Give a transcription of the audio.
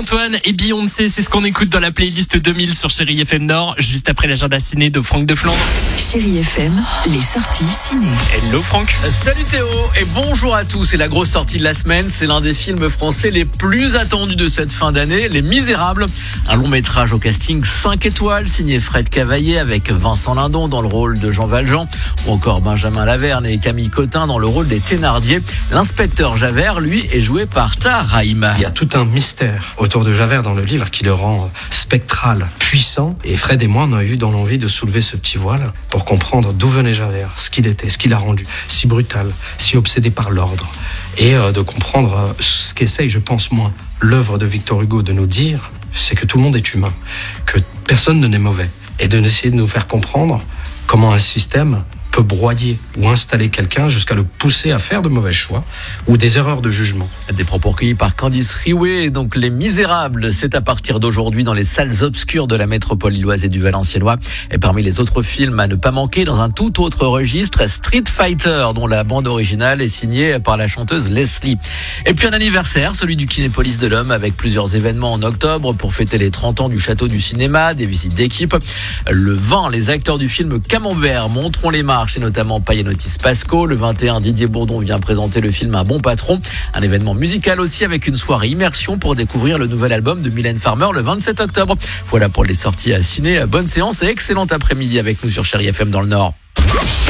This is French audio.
Antoine et Beyoncé, c'est ce qu'on écoute dans la playlist 2000 sur Chérie FM Nord, juste après l'agenda ciné de Franck de Flandre. Chérie FM, les sorties ciné. Hello Franck. Salut Théo et bonjour à tous. C'est la grosse sortie de la semaine. C'est l'un des films français les plus attendus de cette fin d'année, Les Misérables. Un long métrage au casting 5 étoiles, signé Fred Cavaillé avec Vincent Lindon dans le rôle de Jean Valjean, ou encore Benjamin Laverne et Camille Cotin dans le rôle des Thénardier. L'inspecteur Javert, lui, est joué par Tahar Rahim. Il y a tout un mystère autour de Javert dans le livre qui le rend spectral, puissant. Et Fred et moi, on a eu dans l'envie de soulever ce petit voile pour comprendre d'où venait Javert, ce qu'il était, ce qu'il a rendu si brutal, si obsédé par l'ordre. Et de comprendre ce qu'essaye, je pense moi, l'œuvre de Victor Hugo de nous dire, c'est que tout le monde est humain, que personne ne n'est mauvais. Et d'essayer de nous faire comprendre comment un système peut broyer ou installer quelqu'un jusqu'à le pousser à faire de mauvais choix ou des erreurs de jugement. Des propos recueillis par Candice Riouet. Donc Les Misérables, c'est à partir d'aujourd'hui dans les salles obscures de la métropole lilloise et du Valenciennois. Et parmi les autres films à ne pas manquer, dans un tout autre registre, Street Fighter, dont la bande originale est signée par la chanteuse Leslie. Et puis un anniversaire, celui du Kinépolis de l'Homme, avec plusieurs événements en octobre pour fêter les 30 ans du Château du Cinéma, des visites d'équipe. Le 20, les acteurs du film Camembert monteront les marches, et notamment Payanotis Pasco. Le 21, Didier Bourdon vient présenter le film Un bon patron. Un événement musical aussi avec une soirée immersion pour découvrir le nouvel album de Mylène Farmer le 27 octobre. Voilà pour les sorties à ciné. Bonne séance et excellent après-midi avec nous sur Chérie FM dans le Nord.